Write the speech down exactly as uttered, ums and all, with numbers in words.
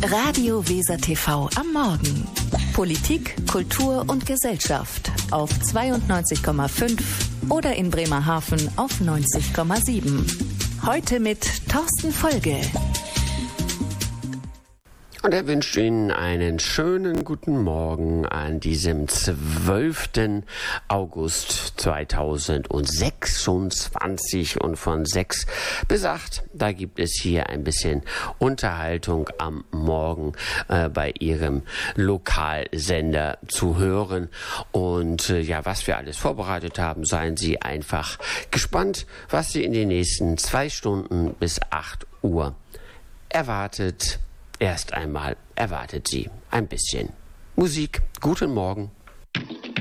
Radio Weser T V am Morgen. Politik, Kultur und Gesellschaft auf zweiundneunzig Komma fünf oder in Bremerhaven auf neunzig Komma sieben. Heute mit Thorsten Folge. Und er wünscht Ihnen einen schönen guten Morgen an diesem zwölften August zweitausendsechsundzwanzig und von sechs bis acht, da gibt es hier ein bisschen Unterhaltung am Morgen äh, bei Ihrem Lokalsender zu hören. Und äh, ja, was wir alles vorbereitet haben, seien Sie einfach gespannt, was Sie in den nächsten zwei Stunden bis acht Uhr erwartet. Erst einmal erwartet Sie ein bisschen Musik. Guten Morgen.